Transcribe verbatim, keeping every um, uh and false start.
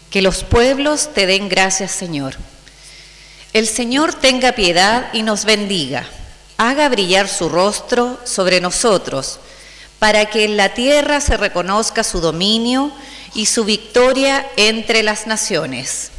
Que los pueblos te den gracias, Señor. El Señor tenga piedad y nos bendiga. Haga brillar su rostro sobre nosotros, para que en la tierra se reconozca su dominio y su victoria entre las naciones.